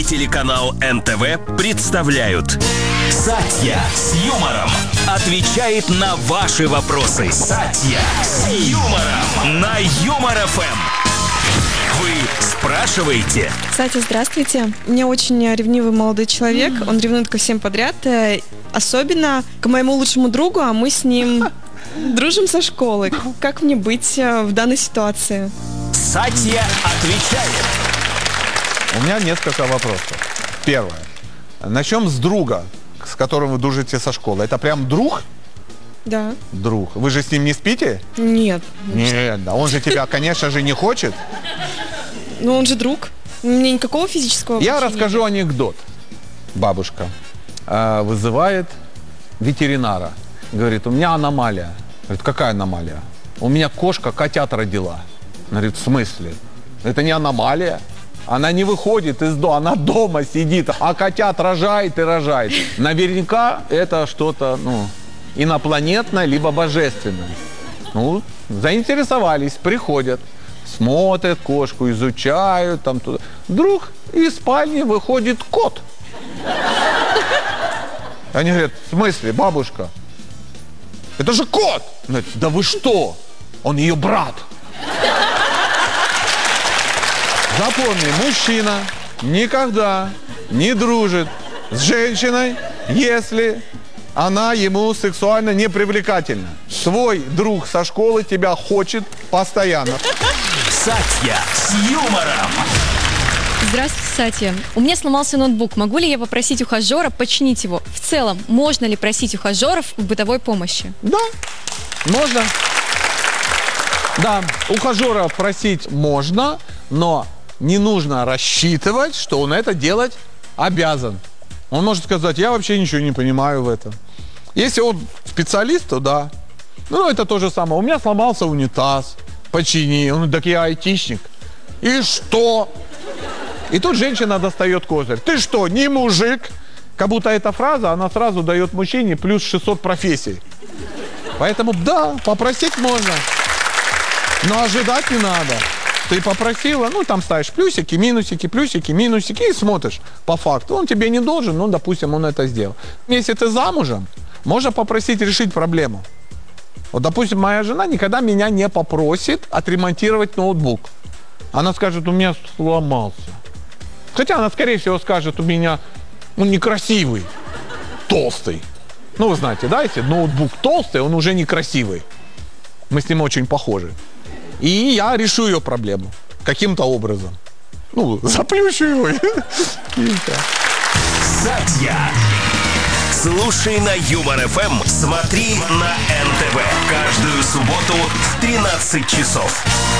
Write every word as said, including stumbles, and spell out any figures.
Телеканал эн тэ вэ представляют «Сатья с юмором» отвечает на ваши вопросы. «Сатья с юмором» на Юмор эф эм. Вы спрашиваете. Сатя, здравствуйте. У меня очень ревнивый молодой человек. Он ревнует ко всем подряд. Особенно к моему лучшему другу, а мы с ним дружим со школы. Как мне быть в данной ситуации? Сатья отвечает. У меня несколько вопросов. Первое. Начнем с друга, с которым вы дружите со школы. Это прям друг? Да. Друг. Вы же с ним не спите? Нет. Нет, да он же тебя, конечно же, не хочет. Ну, он же друг. У меня никакого физического Я общения. расскажу анекдот. Бабушка э, вызывает ветеринара. Говорит, у меня аномалия. Говорит, какая аномалия? У меня кошка котят родила. Говорит, в смысле? Это не аномалия. Она не выходит из дома, она дома сидит, а котят рожает и рожает. Наверняка это что-то, ну, инопланетное, либо божественное. Ну, заинтересовались, приходят, смотрят кошку, изучают, там туда. Вдруг из спальни выходит кот. Они говорят, в смысле, бабушка? Это же кот! Говорит, да вы что? Он ее брат. Запомни, мужчина никогда не дружит с женщиной, если она ему сексуально не привлекательна. Твой друг со школы тебя хочет постоянно. Сатья с юмором. Здравствуйте, Сатья. У меня сломался ноутбук. Могу ли я попросить ухажера починить его? В целом, можно ли просить ухажеров в бытовой помощи? Да, можно. Да, ухажера просить можно, но не нужно рассчитывать, что он это делать обязан. Он может сказать, я вообще ничего не понимаю в этом. Если он специалист, то да. Ну, это то же самое. У меня сломался унитаз, почини. Он говорит, так я айтишник. И что? И тут женщина достает козырь. Ты что, не мужик? Как будто эта фраза, она сразу дает мужчине плюс шестьсот профессий. Поэтому, да, попросить можно. Но ожидать не надо. Ты попросила, ну, там ставишь плюсики, минусики, плюсики, минусики и смотришь по факту. Он тебе не должен, ну, допустим, он это сделал. Если ты замужем, можно попросить решить проблему. Вот, допустим, моя жена никогда меня не попросит отремонтировать ноутбук. Она скажет, у меня сломался. Хотя она, скорее всего, скажет, у меня он некрасивый, толстый. Ну, вы знаете, да, если ноутбук толстый, он уже некрасивый. Мы с ним очень похожи. И я решу ее проблему каким-то образом. Ну, заплющу его. Сатья. Слушай на Юмор эф эм, смотри на эн тэ вэ каждую субботу в тринадцать часов.